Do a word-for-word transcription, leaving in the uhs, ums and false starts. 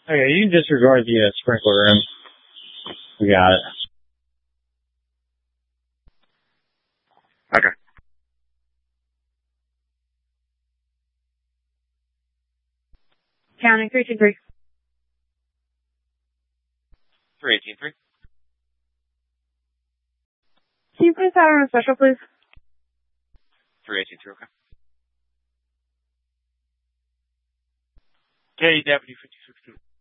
Okay, you can disregard the uh, sprinkler room. We got it. Okay. Counting three two three. three eighteen three. Can you please have a special, please? three eighteen three, okay. K W fifty-six two.